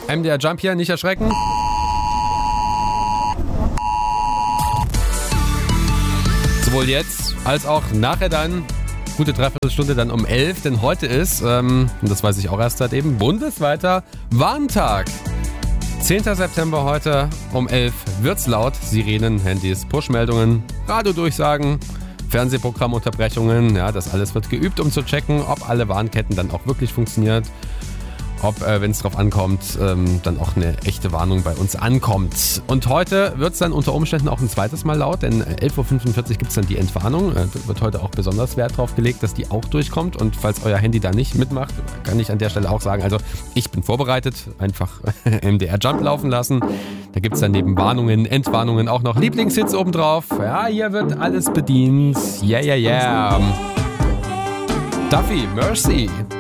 MDR Jump hier, nicht erschrecken. Sowohl jetzt als auch nachher dann. Gute Dreiviertelstunde dann um 11, denn heute ist, und das weiß ich auch erst seit eben, bundesweiter Warntag. 10. September heute um 11 wird's laut. Sirenen, Handys, Push-Meldungen, Radiodurchsagen, Fernsehprogrammunterbrechungen. Ja, das alles wird geübt, um zu checken, ob alle Warnketten dann auch wirklich funktioniert. Ob, wenn es drauf ankommt, dann auch eine echte Warnung bei uns ankommt. Und heute wird es dann unter Umständen auch ein zweites Mal laut, denn 11.45 Uhr gibt es dann die Entwarnung. Da wird heute auch besonders Wert drauf gelegt, dass die auch durchkommt. Und falls euer Handy da nicht mitmacht, kann ich an der Stelle auch sagen, also ich bin vorbereitet, einfach MDR Jump laufen lassen. Da gibt es dann neben Warnungen, Entwarnungen auch noch Lieblingshits obendrauf. Ja, hier wird alles bedient. Yeah, yeah, yeah. Duffy, Mercy.